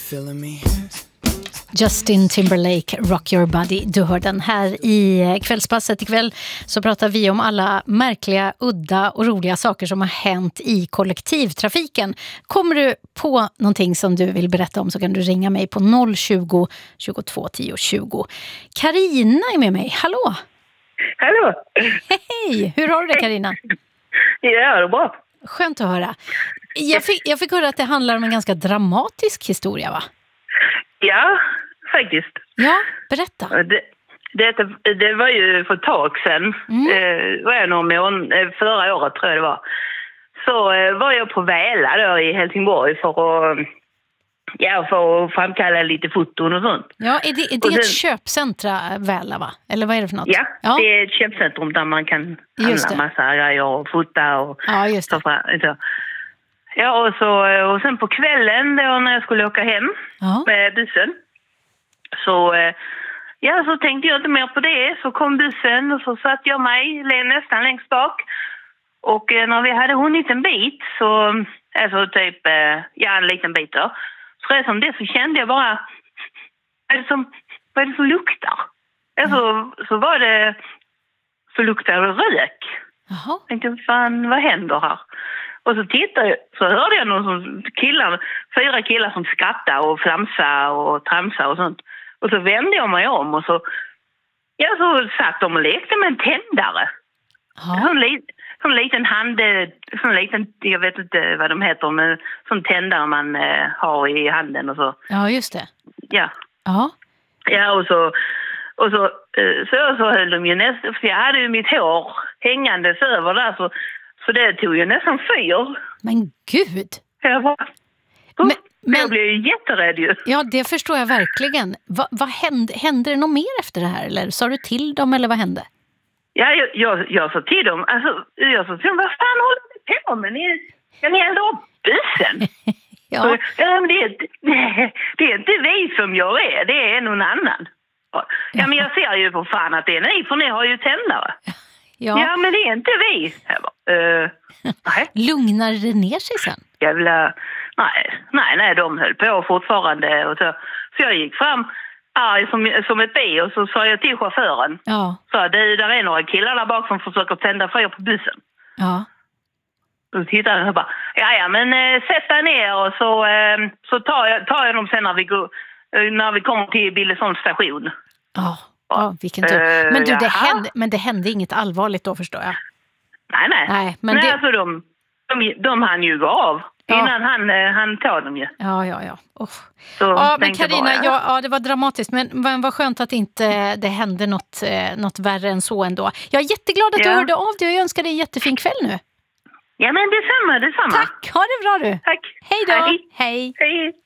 feeling me? Justin Timberlake, Rock Your Body. Du hör den här i kvällspasset. Ikväll så pratar vi om alla märkliga, udda och roliga saker som har hänt i kollektivtrafiken. Kommer du på någonting som du vill berätta om så kan du ringa mig på 020 22 10 20. Carina är med mig. Hallå! Hallå! Hej! Hur har du det, Carina? Ja, det är bra. Skönt att höra. Jag fick höra att det handlar om en ganska dramatisk historia, va? Ja, faktiskt. Ja, berätta. Det var ju för ett tag sedan. Var jag förra året tror jag det var. Så var jag på Väla då i Helsingborg för att framkalla lite foton och sånt. Ja, är det ett köpcentra, Väla, va? Eller vad är det för något? Ja, det är ett köpcentrum där man kan handla massa grejer och fota och just det. så. Ja, och sen på kvällen då när jag skulle åka hem med bussen så tänkte jag inte mer på det. Så kom bussen och så satt jag mig nästan längst bak. Och när vi hade hunnit en bit alltså typ, en liten bit då. Så redan som det så kände jag bara, vad är det som luktar? Alltså, så luktar det rök. Jaha. Jag tänkte, fan, vad händer här? Och så tittade jag, så hörde jag 4 killar som skrattade och flamsade och tramsade och sånt. Och så vände jag mig om och så satt de och lekte med en tändare. Som liten jag vet inte vad de heter, men som tändare man har i handen och så. Ja, just det. Ja. Ja. Ja, och så höll de ju nästan, för jag hade ju mitt hår hängandes över där så det tog ju nästan fyr. Men gud! Jag blev ju jätterädd ju. Ja, det förstår jag verkligen. Vad hände det något mer efter det här? Eller sa du till dem, eller vad hände? Ja, jag sa till dem. Vad fan håller ni på med? Ni ändå upp bussen? Ja. Men det är inte vi som gör det. Det är någon annan. Ja, men jag ser ju på fan att det är ni, för ni har ju tändare. Ja, men det är inte vi. Nej. Lugnade det ner sig sen? Nej, de höll på fortfarande. Och så jag gick fram som ett bi och så sa jag till chauffören. Ja. Så där är några killar där bak som försöker tända fyr på bussen. Ja. Och tittade han och bara, men sätt dig ner och så tar jag dem sen när vi kommer till Billesholms station. Ja, vilken tur. Men det hände inget allvarligt då, förstår jag. Nej. Men alltså de hann ju gå av innan han tog dem ju. Ja. Men Carina, det var dramatiskt, men vad skönt att inte det hände något värre än så ändå. Jag är jätteglad att du hörde av dig och jag önskar dig en jättefin kväll nu. Ja, men detsamma. Tack, ha det bra du. Tack. Hej då. Hej.